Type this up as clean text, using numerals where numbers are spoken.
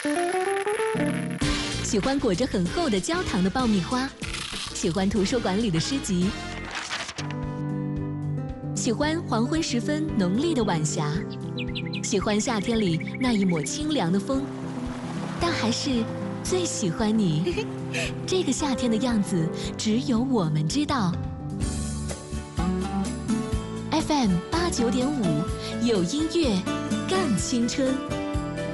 喜欢裹着很厚的焦糖的爆米花，喜欢图书馆里的诗集，喜欢黄昏时分浓丽的晚霞，喜欢夏天里那一抹清凉的风，但还是最喜欢你。这个夏天的样子，只有我们知道。FM 89.5，有音乐，更青春。